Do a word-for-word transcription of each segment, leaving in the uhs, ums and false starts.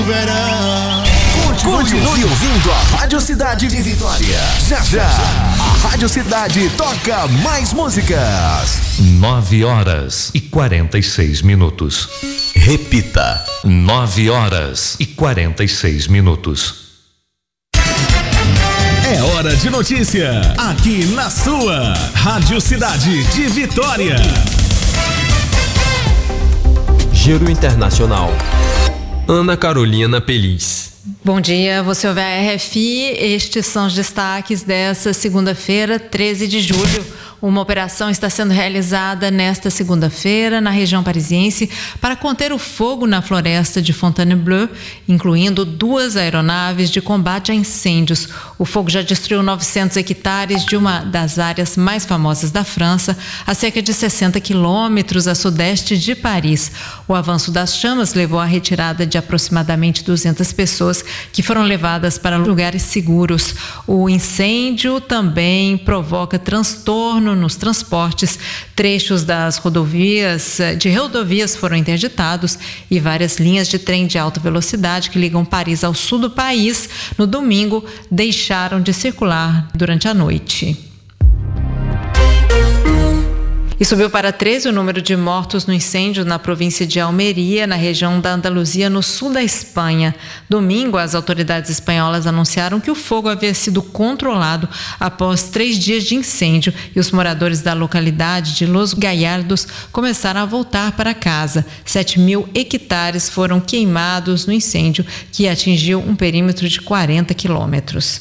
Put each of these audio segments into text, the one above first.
verão. Continue ouvindo a Rádio Cidade de Vitória. Já já, a Rádio Cidade toca mais músicas. Nove horas e quarenta e seis minutos. Repita. Nove horas e quarenta e seis minutos. É hora de notícia, aqui na sua Rádio Cidade de Vitória. Giro Internacional. Ana Carolina Peliz. Bom dia, você ouve a R F I, estes são os destaques dessa segunda-feira, treze de julho. Uma operação está sendo realizada nesta segunda-feira na região parisiense para conter o fogo na floresta de Fontainebleau, incluindo duas aeronaves de combate a incêndios. O fogo já destruiu novecentos hectares de uma das áreas mais famosas da França, a cerca de sessenta quilômetros a sudeste de Paris. O avanço das chamas levou à retirada de aproximadamente duzentas pessoas que foram levadas para lugares seguros. O incêndio também provoca transtorno nos transportes, trechos das rodovias, de rodovias foram interditados e várias linhas de trem de alta velocidade que ligam Paris ao sul do país, no domingo, deixaram de circular durante a noite. E subiu para treze o número de mortos no incêndio na província de Almeria, na região da Andaluzia, no sul da Espanha. Domingo, as autoridades espanholas anunciaram que o fogo havia sido controlado após três dias de incêndio e os moradores da localidade de Los Gallardos começaram a voltar para casa. Sete mil hectares foram queimados no incêndio, que atingiu um perímetro de quarenta quilômetros.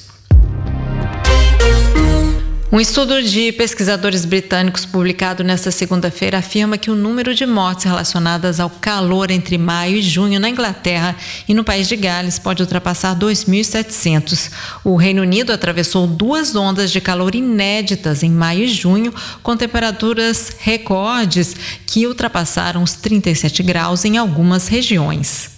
Um estudo de pesquisadores britânicos publicado nesta segunda-feira afirma que o número de mortes relacionadas ao calor entre maio e junho na Inglaterra e no país de Gales pode ultrapassar dois mil e setecentos. O Reino Unido atravessou duas ondas de calor inéditas em maio e junho, com temperaturas recordes que ultrapassaram os trinta e sete graus em algumas regiões.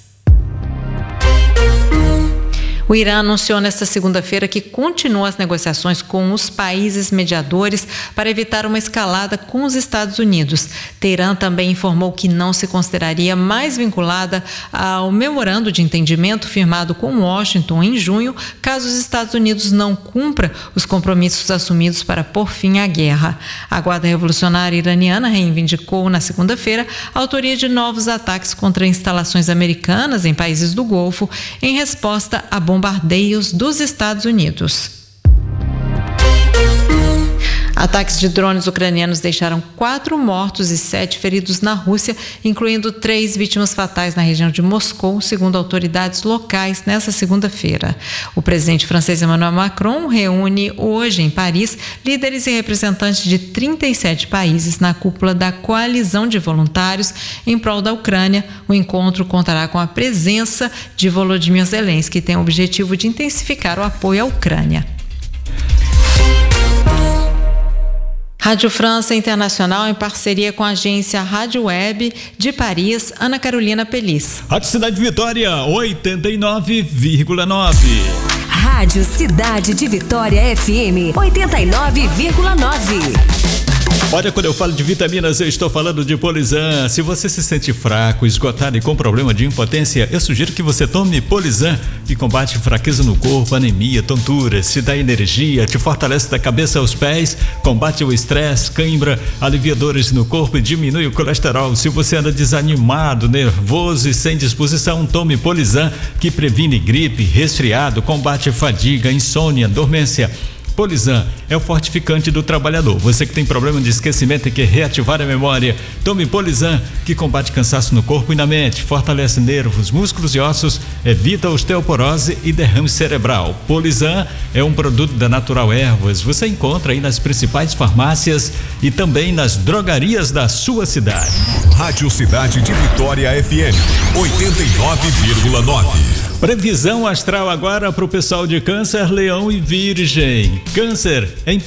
O Irã anunciou nesta segunda-feira que continua as negociações com os países mediadores para evitar uma escalada com os Estados Unidos. Teherã também informou que não se consideraria mais vinculada ao memorando de entendimento firmado com Washington em junho, caso os Estados Unidos não cumpra os compromissos assumidos para pôr fim à guerra. A Guarda Revolucionária Iraniana reivindicou na segunda-feira a autoria de novos ataques contra instalações americanas em países do Golfo, em resposta a bombardeios bombardeios dos Estados Unidos. Ataques de drones ucranianos deixaram quatro mortos e sete feridos na Rússia, incluindo três vítimas fatais na região de Moscou, segundo autoridades locais, nesta segunda-feira. O presidente francês Emmanuel Macron reúne hoje em Paris líderes e representantes de trinta e sete países na cúpula da coalizão de voluntários em prol da Ucrânia. O encontro contará com a presença de Volodymyr Zelensky, que tem o objetivo de intensificar o apoio à Ucrânia. Rádio França Internacional, em parceria com a agência Rádio Web de Paris, Ana Carolina Peliz. Rádio Cidade de Vitória, oitenta e nove vírgula nove. Rádio Cidade de Vitória F M, oitenta e nove vírgula nove. Olha, quando eu falo de vitaminas, eu estou falando de Polizan. Se você se sente fraco, esgotado e com problema de impotência, eu sugiro que você tome Polizan, que combate fraqueza no corpo, anemia, tonturas, te dá energia, te fortalece da cabeça aos pés, combate o estresse, cãibra, alivia dores no corpo e diminui o colesterol. Se você anda desanimado, nervoso e sem disposição, tome Polizan, que previne gripe, resfriado, combate fadiga, insônia, dormência. Polizan é o fortificante do trabalhador. Você que tem problema de esquecimento e quer reativar a memória, tome Polizan, que combate cansaço no corpo e na mente, fortalece nervos, músculos e ossos, evita osteoporose e derrame cerebral. Polizan é um produto da Natural Ervas. Você encontra aí nas principais farmácias e também nas drogarias da sua cidade. Rádio Cidade de Vitória F M, oitenta e nove vírgula nove. Previsão astral agora para o pessoal de Câncer, Leão e Virgem. Câncer, em